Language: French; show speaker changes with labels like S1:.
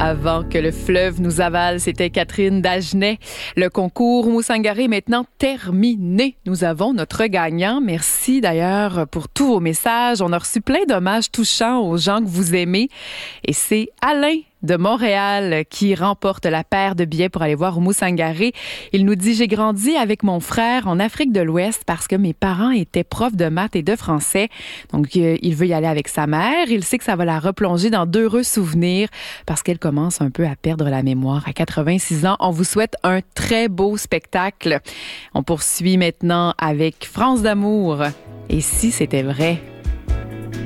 S1: Avant que le fleuve nous avale, c'était Catherine Dagenet. Le concours Moussangaré est maintenant terminé. Nous avons notre gagnant. Merci d'ailleurs pour tous vos messages. On a reçu plein d'hommages touchants aux gens que vous aimez. Et c'est Alain de Montréal qui remporte la paire de billets pour aller voir Moussangaré. Il nous dit « J'ai grandi avec mon frère en Afrique de l'Ouest parce que mes parents étaient profs de maths et de français. Donc, il veut y aller avec sa mère. Il sait que ça va la replonger dans d'heureux souvenirs parce qu'elle commence un peu à perdre la mémoire. À 86 ans, on vous souhaite un très beau spectacle. On poursuit maintenant avec France d'amour. Et si c'était vrai?